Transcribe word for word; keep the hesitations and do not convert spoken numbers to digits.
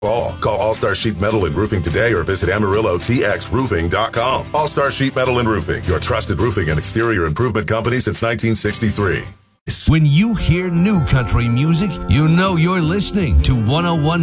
All. Call All-Star Sheet Metal and Roofing today or visit Amarillo T X Roofing dot com. All-Star Sheet Metal and Roofing, your trusted roofing and exterior improvement company since nineteen sixty-three. When you hear new country music, you know you're listening to one oh one